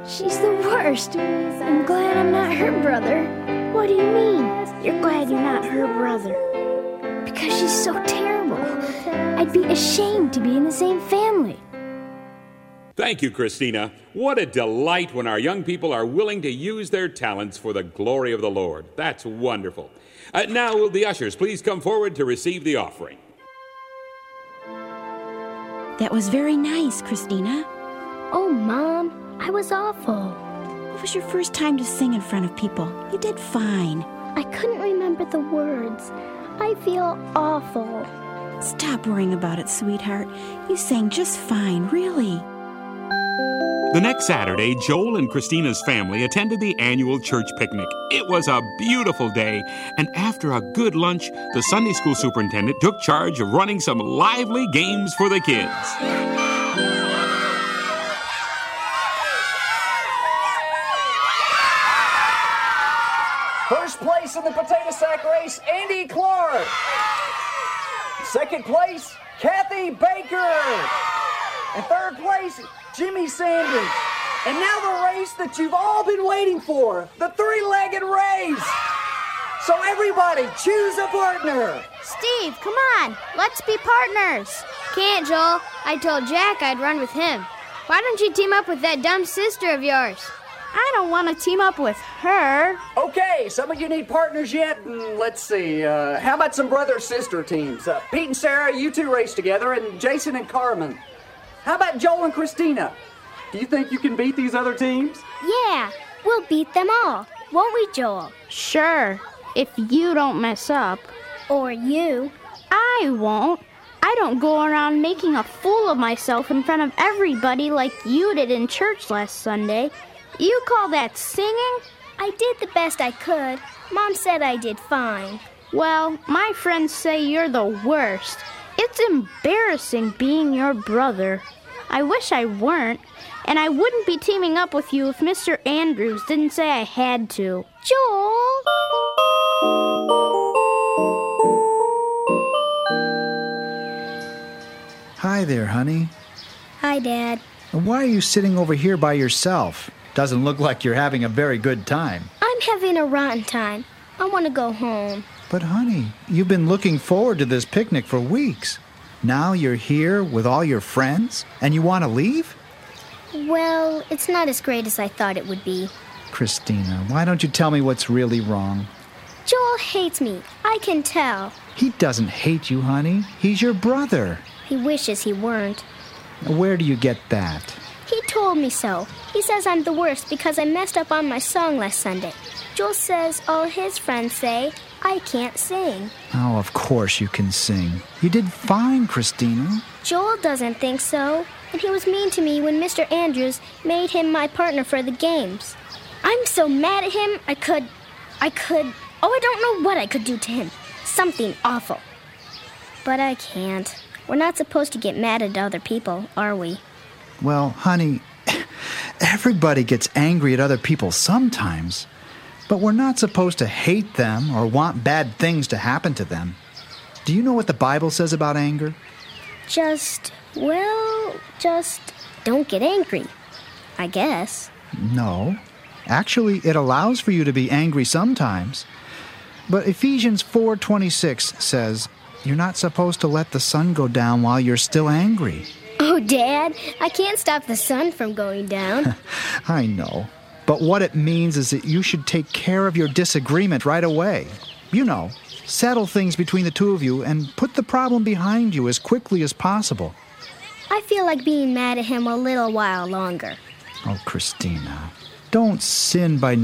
She's the worst. I'm glad I'm not her brother. What do you mean? You're glad you're not her brother? Because she's so terrible. I'd be ashamed to be in the same family. Thank you, Christina. What a delight when our young people are willing to use their talents for the glory of the Lord. That's wonderful. Now, will the ushers please come forward to receive the offering? That was very nice, Christina. Oh, Mom, I was awful. It was your first time to sing in front of people. You did fine. I couldn't remember the words. I feel awful. Stop worrying about it, sweetheart. You sang just fine, really. The next Saturday, Joel and Christina's family attended the annual church picnic. It was a beautiful day, and after a good lunch, the Sunday school superintendent took charge of running some lively games for the kids. First place in the potato sack race, Andy Clark. Second place, Kathy Baker. And third place, Jimmy Sanders. And now the race that you've all been waiting for, the three-legged race. So everybody, choose a partner. Steve, come on. Let's be partners. Can't, Joel. I told Jack I'd run with him. Why don't you team up with that dumb sister of yours? I don't want to team up with her. Okay, some of you need partners yet? Let's see. How about some brother-sister teams? Pete and Sarah, you two race together, and Jason and Carmen. How about Joel and Christina? Do you think you can beat these other teams? Yeah, we'll beat them all. Won't we, Joel? Sure, if you don't mess up. Or you. I won't. I don't go around making a fool of myself in front of everybody like you did in church last Sunday. You call that singing? I did the best I could. Mom said I did fine. Well, my friends say you're the worst. It's embarrassing being your brother. I wish I weren't, and I wouldn't be teaming up with you if Mr. Andrews didn't say I had to. Joel! Hi there, honey. Hi, Dad. Why are you sitting over here by yourself? Doesn't look like you're having a very good time. I'm having a rotten time. I want to go home. But honey, you've been looking forward to this picnic for weeks. Now you're here with all your friends, and you want to leave? Well, it's not as great as I thought it would be. Christina, why don't you tell me what's really wrong? Joel hates me. I can tell. He doesn't hate you, honey. He's your brother. He wishes he weren't. Where do you get that? He told me so. He says I'm the worst because I messed up on my song last Sunday. Joel says all his friends say I can't sing. Oh, of course you can sing. You did fine, Christina. Joel doesn't think so. And he was mean to me when Mr. Andrews made him my partner for the games. I'm so mad at him, I don't know what I could do to him. Something awful. But I can't. We're not supposed to get mad at other people, are we? Well, honey, everybody gets angry at other people sometimes. But we're not supposed to hate them or want bad things to happen to them. Do you know what the Bible says about anger? Just don't get angry, I guess. No. Actually, it allows for you to be angry sometimes. But Ephesians 4:26 says, you're not supposed to let the sun go down while you're still angry. Oh, Dad, I can't stop the sun from going down. I know. But what it means is that you should take care of your disagreement right away. You know, settle things between the two of you and put the problem behind you as quickly as possible. I feel like being mad at him a little while longer. Oh, Christina, don't sin by